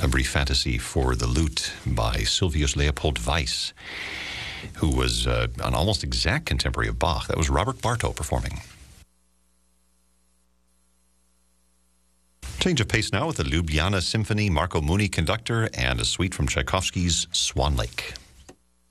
A Brief Fantasy for the Lute by Sylvius Leopold Weiss, who was an almost exact contemporary of Bach. That was Robert Bartow performing. Change of pace now with the Ljubljana Symphony, Marco Muni conductor, and a suite from Tchaikovsky's Swan Lake.